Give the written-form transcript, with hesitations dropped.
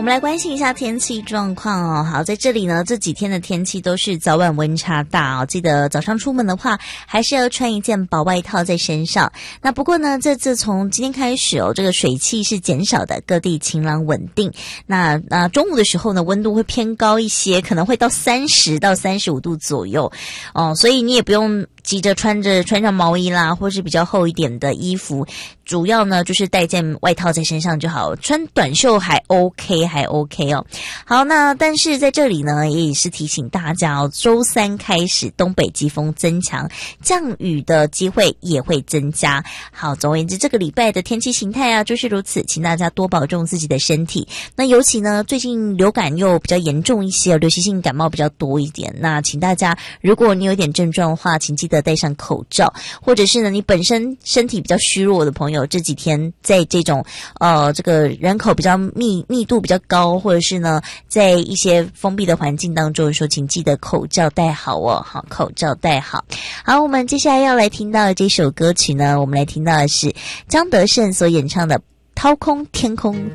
我们来关心一下天气状况哦。好，在这里呢，这几天的天气都是早晚温差大哦。记得早上出门的话，还是要穿一件薄外套在身上。那不过呢，这次从今天开始哦，这个水汽是减少的，各地晴朗稳定。那中午的时候呢，温度会偏高一些，可能会到30到35度左右哦，所以你也不用急着穿上毛衣啦，或是比较厚一点的衣服，主要呢就是带件外套在身上就好，穿短袖还 OK 哦。好，那但是在这里呢，也是提醒大家哦，周三开始东北季风增强，降雨的机会也会增加。好，总而言之，这个礼拜的天气形态啊就是如此，请大家多保重自己的身体。那尤其呢，最近流感又比较严重一些，流行性感冒比较多一点，那请大家，如果你有点症状的话，请记得戴上口罩，或者是呢，你本身身体比较虚弱的朋友，这几天在这种这个人口比较密度比较高，或者是呢在一些封闭的环境当中说，请记得口罩戴好哦。好，口罩戴好。好，我们接下来要来听到的这首歌曲呢，我们来听到的是张德胜所演唱的《掏空天空》。